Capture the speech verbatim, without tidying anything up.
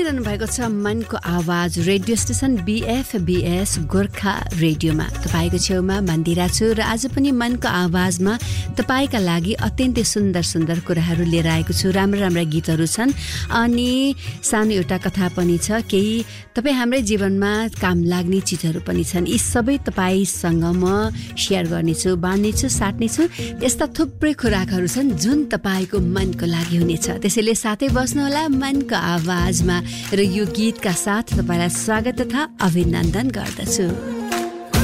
सुनिरहनु भएको छ मनको आवाज रेडियो स्टेसन बीएफबीएस गोर्खा रेडियोमा। तपाईँको छेउमा मन्दिरा छु र आज पनि मनको आवाजमा तपाईँका लागि अत्यन्तै सुन्दर सुन्दर कुराहरू लिएर आएको छु। राम्रो राम्रा गीतहरू छन् अनि सानो एउटा कथा पनि छ। केही तपाईँ हाम्रै जीवनमा काम लाग्ने चिजहरू पनि छन्। यी सबै तपाईँसँग म सेयर गर्नेछु, बाँड्नेछु, साट्नेछु। यस्ता थुप्रै खुराकहरू छन् जुन तपाईँको मनको लागि हुनेछ। त्यसैले साथै बस्नुहोला मनको आवाजमा र यो गीतका साथ तपाईँलाई स्वागत तथा अभिनन्दन गर्दछु।